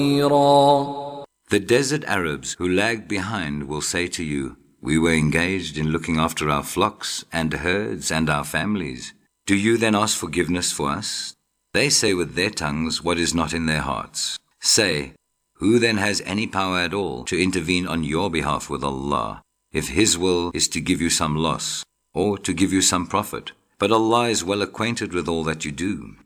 The desert Arabs who lagged behind will say to you, we were engaged in looking after our flocks and herds and our families. Do you then ask forgiveness for us? They say with their tongues what is not in their hearts. Say, who then has any power at all to intervene on your behalf with Allah, if His will is to give you some loss or to give you some profit? But Allah is well acquainted with all that you do.